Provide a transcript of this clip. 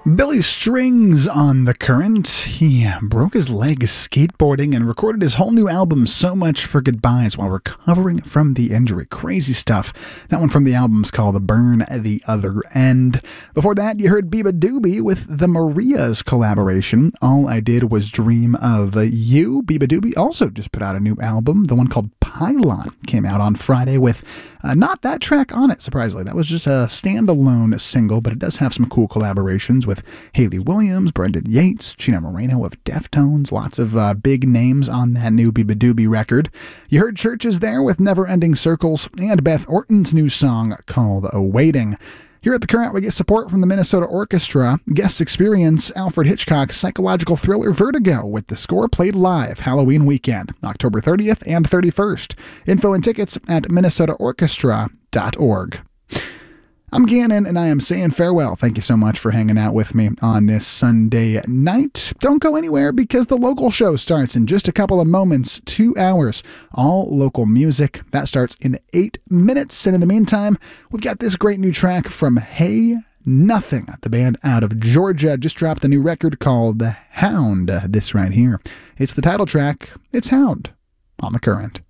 Billy Strings on The Current. He broke his leg skateboarding and recorded his whole new album, So Much for Goodbyes, while recovering from the injury. Crazy stuff. That one from the album's called The Burn the Other End. Before that, you heard Beabadoobee with the Marias collaboration. All I Did Was Dream of You. Beabadoobee also just put out a new album, the one called Pylon. Came out on Friday with not that track on it, surprisingly. That was just a standalone single, but it does have some cool collaborations with Hayley Williams, Brendan Yates, Chino Moreno of Deftones, lots of big names on that new Beabadoobee record. You heard Churches there with Never Ending Circles, and Beth Orton's new song called Awaiting. Here at The Current, we get support from the Minnesota Orchestra. Guests experience Alfred Hitchcock's psychological thriller Vertigo with the score played live Halloween weekend, October 30th and 31st. Info and tickets at minnesotaorchestra.org. I'm Gannon, and I am saying farewell. Thank you so much for hanging out with me on this Sunday night. Don't go anywhere because the local show starts in just a couple of moments, 2 hours. All local music. That starts in 8 minutes. And in the meantime, we've got this great new track from Hey Nothing. The band out of Georgia just dropped a new record called Hound. This right here. It's the title track. It's Hound on The Current.